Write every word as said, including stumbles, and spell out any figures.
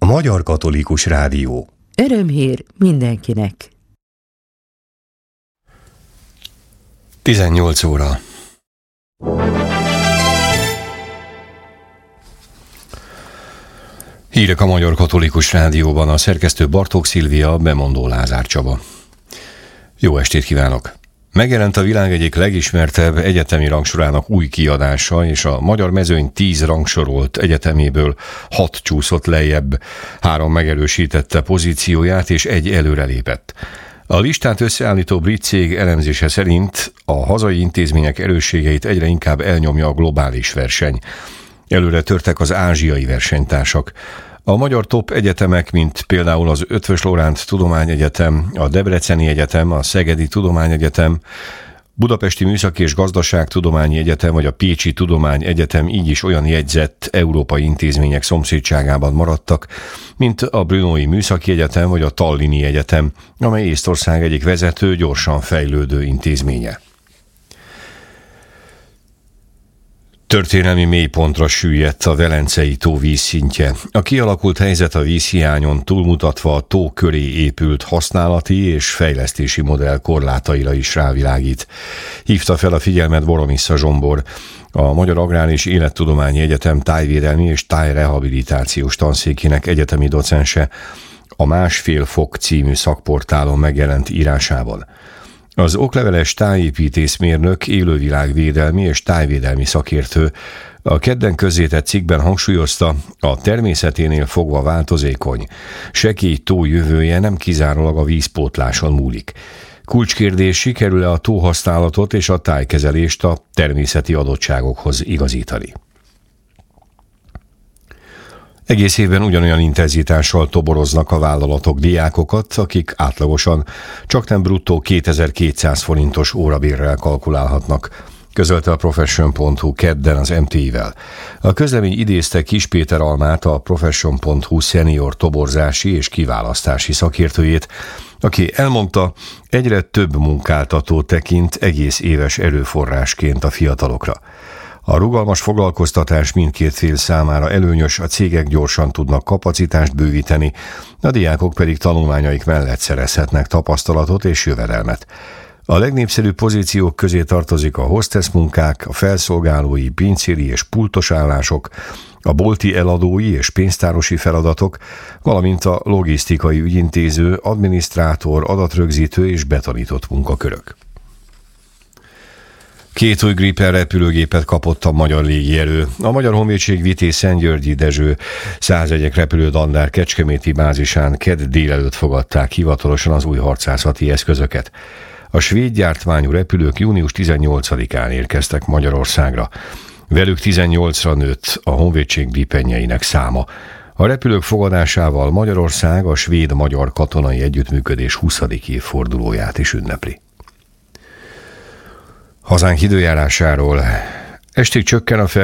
Magyar Katolikus Rádió. Örömhír mindenkinek. tizennyolc óra. Hírek a Magyar Katolikus Rádióban, a szerkesztő Bartók Szilvia, bemondó Lázár Csaba. Jó estét kívánok! Megjelent a világ egyik legismertebb egyetemi rangsorának új kiadása, és a magyar mezőny tíz rangsorolt egyeteméből hat csúszott lejjebb, három megerősítette pozícióját, és egy előrelépett. A listát összeállító brit cég elemzése szerint a hazai intézmények erősségeit egyre inkább elnyomja a globális verseny. Előre törtek az ázsiai versenytársak. A magyar top egyetemek, mint például az Eötvös Loránd Tudományegyetem, a Debreceni Egyetem, a Szegedi Tudományegyetem, Budapesti Műszaki és Gazdaságtudományi Egyetem vagy a Pécsi Tudományegyetem így is olyan jegyzett európai intézmények szomszédságában maradtak, mint a Brnói Műszaki Egyetem vagy a Tallini Egyetem, amely Észtország egyik vezető, gyorsan fejlődő intézménye. Történelmi mélypontra süllyedt a Velencei tó vízszintje. A kialakult helyzet a vízhiányon túlmutatva a tó köré épült használati és fejlesztési modell korlátaira is rávilágít. Hívta fel a figyelmet Boromissza Zsombor, a Magyar Agrár és Élettudományi Egyetem tájvédelmi és tájrehabilitációs tanszékének egyetemi docense a Másfél fok című szakportálon megjelent írásában. Az okleveles tájépítészmérnök, élővilágvédelmi és tájvédelmi szakértő a kedden közzétett cikkben hangsúlyozta, a természeténél fogva változékony, sekély tó jövője nem kizárólag a vízpótláson múlik. Kulcskérdés, sikerül-e a tóhasználatot és a tájkezelést a természeti adottságokhoz igazítani. Egész évben ugyanolyan intenzitással toboroznak a vállalatok diákokat, akik átlagosan csaknem bruttó kétezer-kétszáz forintos órabérrel kalkulálhatnak, közölte a Profession pont hu kedden az em té i-vel. A közlemény idézte Kis Péter Almát, a Profession pont hu szenior toborzási és kiválasztási szakértőjét, aki elmondta, egyre több munkáltató tekint egész éves erőforrásként a fiatalokra. A rugalmas foglalkoztatás mindkét fél számára előnyös, a cégek gyorsan tudnak kapacitást bővíteni, a diákok pedig tanulmányaik mellett szerezhetnek tapasztalatot és jövedelmet. A legnépszerűbb pozíciók közé tartozik a hostess munkák, a felszolgálói, pincéri és pultos állások, a bolti eladói és pénztárosi feladatok, valamint a logisztikai ügyintéző, adminisztrátor, adatrögzítő és betanított munkakörök. Két új Gripen repülőgépet kapott a magyar légierő. A Magyar Honvédség Vitéz Szentgyörgyi Dezső száz egy repülődandár kecskeméti bázisán kedd délelőtt fogadták hivatalosan az új harcászati eszközöket. A svéd gyártmányú repülők június tizennyolcadikán érkeztek Magyarországra. Velük tizennyolcra nőtt a honvédség gripenjeinek száma. A repülők fogadásával Magyarország a svéd-magyar katonai együttműködés huszadik évfordulóját is ünnepli. Hazánk időjárásáról. Estig csökken a fel